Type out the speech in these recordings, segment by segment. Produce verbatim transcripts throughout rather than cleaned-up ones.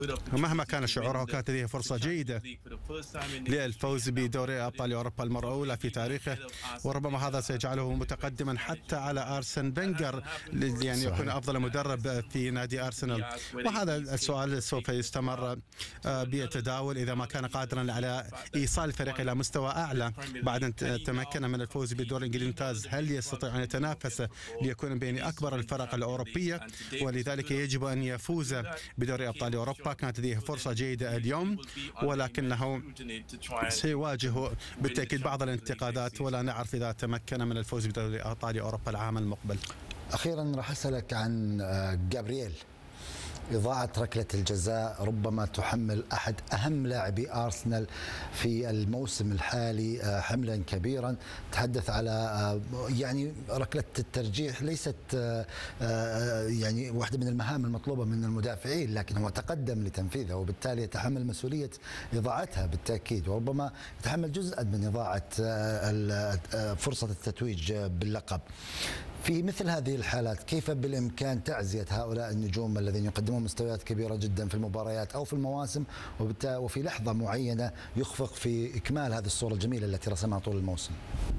مهما كان شعوره، كانت هذه فرصة جيدة للفوز بدوري أبطال أوروبا المرة الأولى في تاريخه، وربما هذا سيجعله متقدما حتى على أرسن فينجر، يعني يكون أفضل مدرب في نادي أرسنال. وهذا السؤال سوف يستمر بيتداول إذا ما كان قادرا على إيصال الفريق إلى مستوى أعلى بعد أن تمكن من الفوز بالدور الإنجليزي الممتاز. هل يستطيع أن يتنافس ليكون بين أكبر الفرق الأوروبية؟ ولذلك يجب أن يفوز بدوري أبطال أوروبا. كانت هذه فرصة جيدة اليوم، ولكنه سيواجه بالتأكيد بعض الانتقادات، ولا نعرف إذا تمكن من الفوز بدوري أبطال أوروبا العام المقبل. أخيرا راح أسألك عن جابرييل. إضاعة ركلة الجزاء ربما تحمل أحد أهم لاعبي أرسنال في الموسم الحالي حملا كبيرا. تحدث على يعني ركلة الترجيح ليست يعني واحدة من المهام المطلوبة من المدافعين، لكن هو تقدم لتنفيذها وبالتالي يتحمل مسؤولية إضاعتها بالتأكيد، وربما يتحمل جزءا من إضاعة فرصة التتويج باللقب. في مثل هذه الحالات كيف بالإمكان تعزية هؤلاء النجوم الذين يقدمون مستويات كبيرة جدا في المباريات أو في المواسم، وفي لحظة معينة يخفق في إكمال هذه الصورة الجميلة التي رسمها طول الموسم؟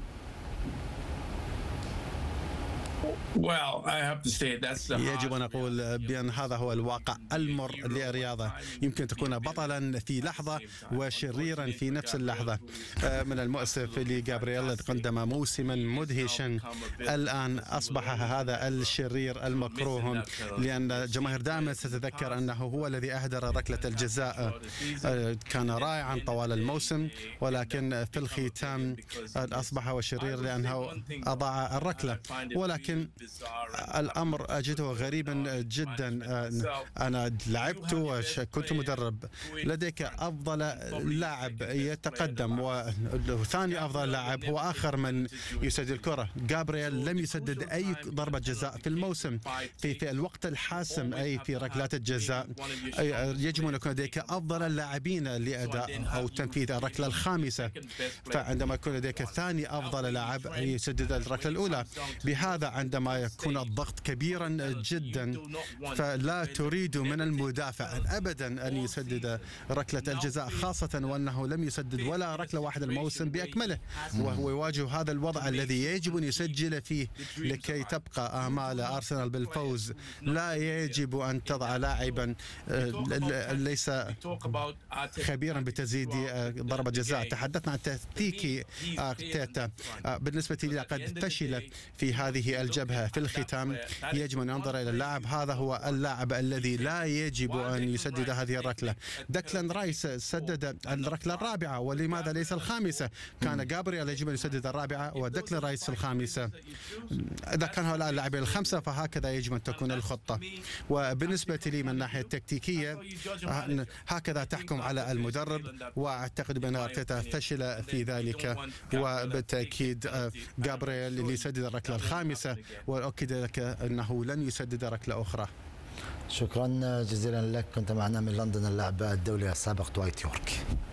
يجب أن أقول بأن هذا هو الواقع المر للرياضة. يمكن تكون بطلا في لحظة وشريرا في نفس اللحظة. من المؤسف لجابرييل قدم موسما مدهشا، الآن أصبح هذا الشرير المكروه، لأن جماهير دائما ستتذكر أنه هو الذي أهدر ركلة الجزاء. كان رائعا طوال الموسم، ولكن في الختام أصبح هو شرير لأنه أضاع الركلة. ولكن الأمر أجده غريبا جدا. أنا لعبت وكنت مدرب، لديك أفضل لاعب يتقدم وثاني أفضل لاعب هو آخر من يسدد الكرة. جابرييل لم يسدد أي ضربة جزاء في الموسم في, في الوقت الحاسم، أي في ركلات الجزاء. يجب أن يكون لديك أفضل اللاعبين لأداء أو تنفيذ الركلة الخامسة، فعندما يكون لديك ثاني أفضل لاعب يسدد الركلة الأولى، بهذا عندما يكون الضغط كبيرا جدا فلا تريد من المدافع أبدا أن يسدد ركلة الجزاء، خاصة وأنه لم يسدد ولا ركلة واحدة الموسم بأكمله، وهو يواجه هذا الوضع الذي يجب أن يسجل فيه لكي تبقى آمال أرسنال بالفوز. لا يجب أن تضع لاعبا ليس خبيرا بتسديد ضربة جزاء. تحدثنا عن تكتيكي أرتيتا، بالنسبة لي قد فشل في هذه الجبهة. في الختام يجب أن ينظر إلى اللاعب، هذا هو اللاعب الذي لا يجب أن يسدد هذه الركلة. دكلان رايس سدد الركلة الرابعة، ولماذا ليس الخامسة؟ كان جابرييل يجب أن يسدد الرابعة ودكلان رايس الخامسة. إذا كان هؤلاء اللاعبين الخمسة فهكذا يجب أن تكون الخطة. وبالنسبة لي من الناحية التكتيكية هكذا تحكم على المدرب، وأعتقد بأن أرتيتا فشل في ذلك، وبالتأكيد جابرييل اللي يسدد الركلة الخامسة، وأؤكد لك أنه لن يسدد ركلة أخرى. شكرا جزيلا لك. كنت معنا من لندن اللاعب الدولي السابق دوايت يورك.